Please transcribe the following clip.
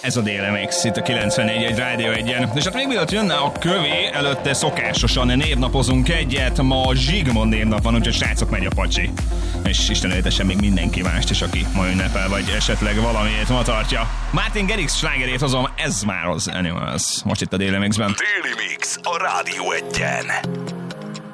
Ez a DLMX itt a 94.1 Rádió 1-en. És hát még mielőtt jönne a kövé, előtte szokásosan névnapozunk egyet. Ma Zsigmond névnap van, úgyhogy srácok, megy a pacsi. És Isten éltesen még mindenki mást is, aki ma ünnepel, vagy esetleg valamiért ma tartja. Martin Garrix slágerét hozom, ez már az Animals. Most itt a DLMX-ben. Daily Mix a Rádió 1-en.